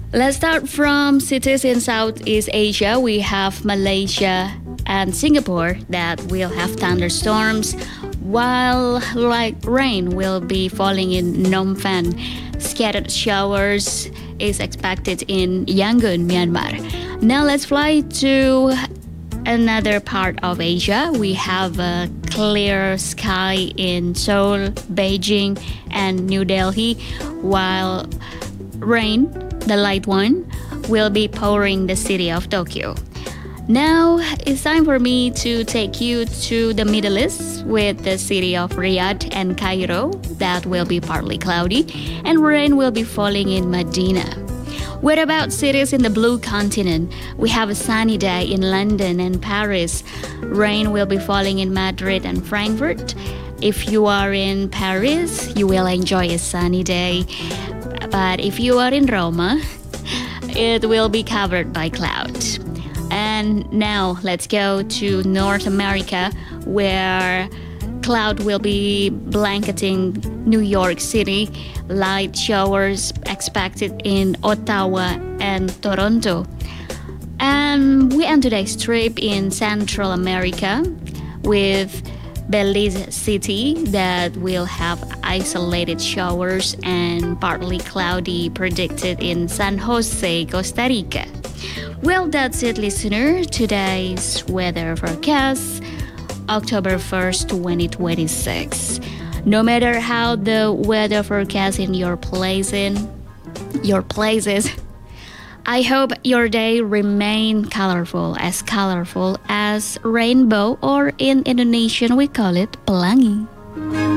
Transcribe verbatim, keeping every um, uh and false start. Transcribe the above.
Let's start from cities in Southeast Asia. We have Malaysia and Singapore that will have thunderstorms, while light rain will be falling in Phnom Penh. Scattered showers is expected in Yangon, Myanmar. Now let's fly to another part of Asia. We have a clear sky in Seoul, Beijing, and New Delhi, while rain, the light one, will be pouring the city of Tokyo. Now it's time for me to take you to the Middle East with the city of Riyadh and Cairo that will be partly cloudy, and rain will be falling in Medina. What about cities in the blue continent? We have a sunny day in London and Paris. Rain will be falling in Madrid and Frankfurt. If you are in Paris, you will enjoy a sunny day. But if you are in Roma, it will be covered by cloud. And now let's go to North America, where cloud will be blanketing New York City. Light showers expected in Ottawa and Toronto. And we end today's trip in Central America with Belize City that will have isolated showers and partly cloudy predicted in San Jose, Costa Rica. Well, that's it, listener. Today's weather forecast, October first, twenty twenty-six. No matter how the weather forecast in your place in your places, I hope your day remain colorful, as colorful as rainbow, or in Indonesian we call it pelangi.